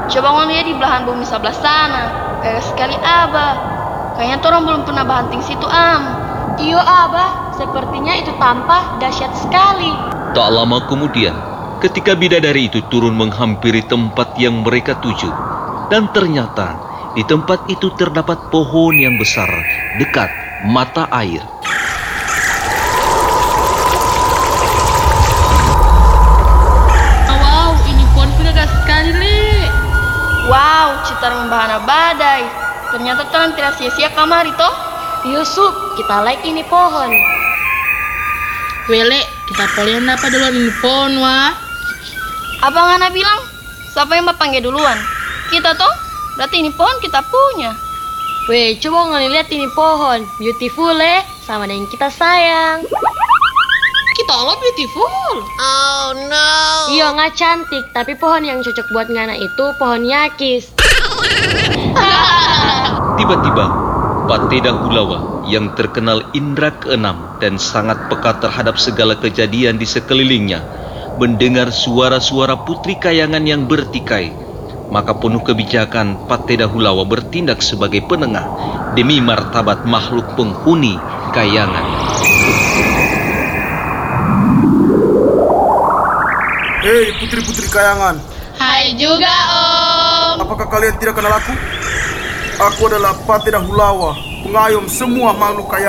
Coba ngeliat di belahan bumi sebelah sana. Gagah sekali Abah. Kayaknya orang belum pernah banting situ Iyo Abah, sepertinya itu tampak dahsyat sekali. Tak lama kemudian, ketika bidadari itu turun menghampiri tempat yang mereka tuju, dan ternyata di tempat itu terdapat pohon yang besar dekat mata air. Wow, ini pohon gagah sekali, Le. Wow, citar membahana badai. Ternyata orang tidak sia-sia kamari toh. Yusuf, kita like ini pohon. Wele, kita polian apa duluan ini pohon, wah. Abang Ana bilang, siapa yang panggil duluan? Kita toh? Berarti ini pohon kita punya. Weh, coba ngeliat ini pohon. Beautiful, sama dengan kita sayang. Kita lo beautiful. Oh no. Iya, nggak cantik, tapi pohon yang cocok buat ngana itu pohon yakis. Tiba-tiba, Pateda Hulawa yang terkenal indra keenam dan sangat peka terhadap segala kejadian di sekelilingnya, mendengar suara-suara putri kayangan yang bertikai. Maka penuh kebijakan, Pateda Hulawa bertindak sebagai penengah demi martabat makhluk penghuni kayangan. Hei putri-putri kayangan, Hai juga, Om. apakah kalian tidak kenal aku? Aku adalah Pateda Hulawa, pengayom semua makhluk kayangan.